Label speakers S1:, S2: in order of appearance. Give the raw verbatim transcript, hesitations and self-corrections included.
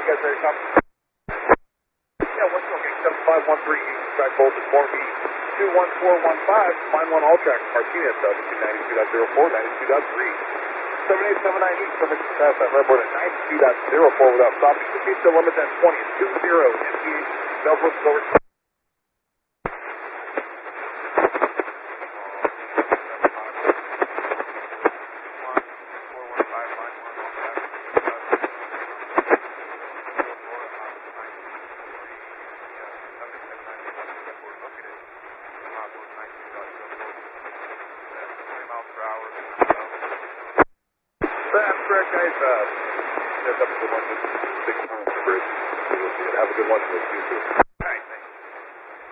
S1: guys ready to stop? Yeah, one okay, seven five one three, track voltage four B two one four one five, line one all track, Martinez, altitude ninety-two point zero four, ninety-two point three. seven eight seven nine eight, permission to pass that redboard at ninety-two point zero four without stopping. The speed still limit at twenty two zero, M P H, Belfort, over. That's correct, guys. Uh, that's up to the one with six on the bridge. Have a good lunch with you too.